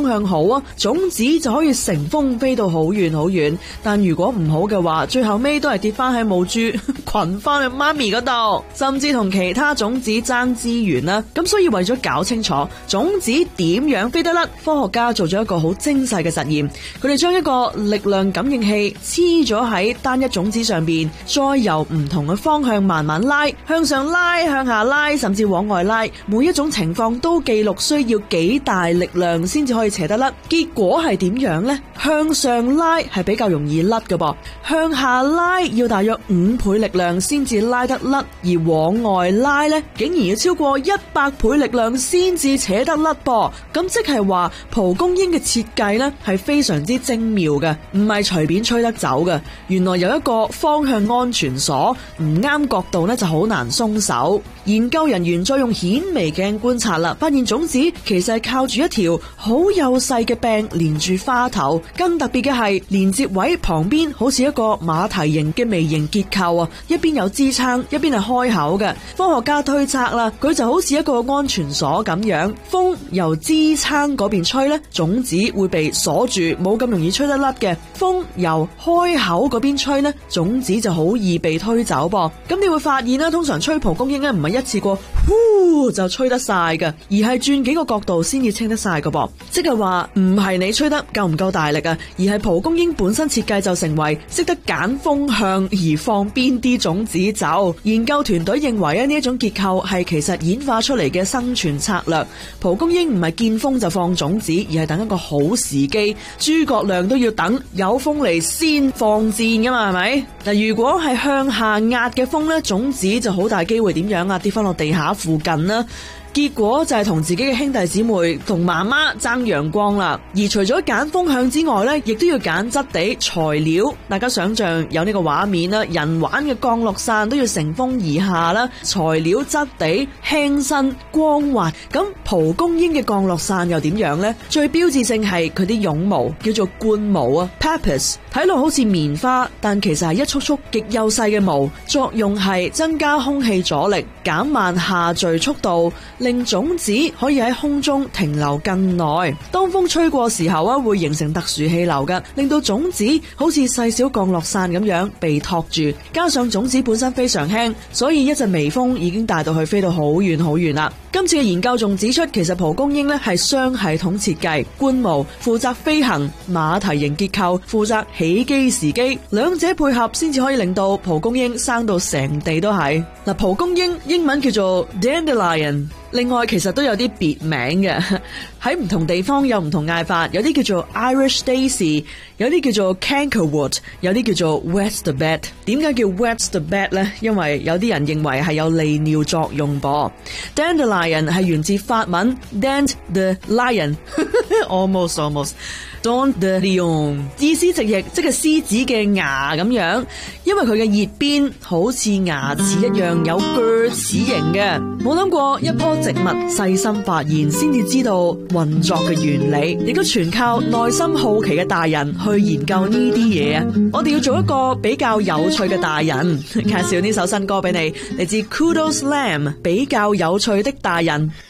向好啊，種子就可以乘風飛到好遠好遠。但如果唔好嘅話，最後尾都係跌翻喺母豬群翻去媽咪嗰度，甚至同其他種子爭資源啦。咁所以為咗搞清楚種子點樣飛得甩，科學家做咗一個好精細嘅實驗。佢哋將一個力量感應器黐咗喺單一種子上邊，再由唔同嘅方向慢慢拉，向上拉、向下拉，甚至往外拉，每一種情況都記錄需要幾大力量先至可以扯得甩。結果係點樣呢？向上拉係比較容易甩嘅噃，向下拉要大約5倍力量先至拉得甩，而往外拉呢，竟然要超過100倍力量先至扯得甩噃。咁即係話蒲公英嘅設計呢係非常之精妙嘅，唔係隨便吹得走嘅。原來有一個方向安全鎖，唔啱角度呢就好難鬆手。研究人員再用顯微鏡觀察啦，發現種子其實係靠住一條好幼細嘅柄連住花頭，更特別嘅係連接位旁邊好似一個馬蹄形嘅微型結構啊，一邊有支撐，一邊係開口嘅。科學家推測啦，佢就好似一個安全鎖咁樣，風由支撐嗰邊吹呢，種子會被鎖住，冇咁容易吹得甩嘅；風由開口嗰邊吹呢，種子就好易被推走噃。咁你會發現啦，通常吹蒲公英呢唔係一次過呼就吹得晒嘅，而係轉幾個角度先至清得晒嘅噃。即係話唔係你吹得夠唔夠大力啊，而係蒲公英本身設計就成為識得揀風向而放邊啲種子走。研究團隊認為呢一種結構係其實演化出嚟嘅生存策略。蒲公英唔係見風就放種子，而係等一個好時機，諸葛亮都要等有風嚟先放箭噶嘛，係咪？嗱，如果係向下壓嘅風呢，種子就好大機會點樣啊？跌翻落地下附近啦。結果就係同自己嘅兄弟姊妹同媽媽爭陽光啦。而除咗揀風向之外呢，亦都要揀質地材料。大家想象有呢個畫面啦，人玩嘅降落傘都要乘風而下啦，材料質地輕身光滑。咁蒲公英嘅降落傘又點樣呢？最標誌性係佢啲絨毛，叫做冠毛啊 ，pappus， 睇落好似棉花，但其實係一束束極幼細嘅毛，作用係增加空氣阻力，減慢下墜速度，令種子可以喺空中停留更耐。當風吹過時候啊，會形成特殊氣流嘅，令到種子好似細小降落傘咁樣被托住。加上種子本身非常輕，所以一陣微風已經帶到去飛到好遠好遠啦。今次嘅研究仲指出，其實蒲公英呢係雙系統設計，冠毛負責飛行，馬蹄形結構負責起機時機，兩者配合先至可以令到蒲公英生到成地都係。嗱，蒲公英英文叫做 dandelion。另外其實都有啲別名嘅，喺唔同地方有唔同嗌法，有啲叫做 Irish Daisy， 有啲叫做 Cankerwood， 有啲叫做 Wet the Bed。 點解叫 Wet the Bed 呢？因為有啲人認為係有利尿作用噃。 Dandelion 係源自法文 Dent the Lion almost Dent the Lion， 意思直譯即係獅子嘅牙咁樣，因為佢嘅葉邊好似牙齒一樣有鋸齒形嘅。冇諗過一棵植物細心發現先至知道運作嘅原理，亦都全靠內心好奇嘅大人去研究呢啲嘢啊！我哋要做一個比較有趣嘅大人，介紹呢首新歌俾你，嚟自 Kudos Lamb， 比較有趣的大人。